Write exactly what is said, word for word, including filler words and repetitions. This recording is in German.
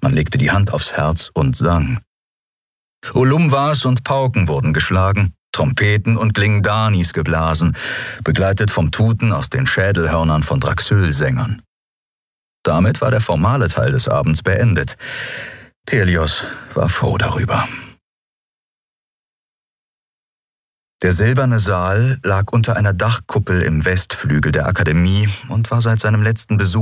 Man legte die Hand aufs Herz und sang. Ulumbas und Pauken wurden geschlagen, Trompeten und Glingdanis geblasen, begleitet vom Tuten aus den Schädelhörnern von Draxylsängern. Damit war der formale Teil des Abends beendet. Thelios war froh darüber. Der silberne Saal lag unter einer Dachkuppel im Westflügel der Akademie und war seit seinem letzten Besuch